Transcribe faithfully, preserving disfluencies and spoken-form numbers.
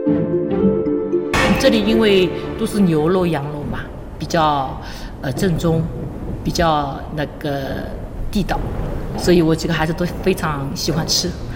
这里因为都是牛肉、羊肉嘛，比较呃正宗，比较那个地道，所以我这个还是都非常喜欢吃。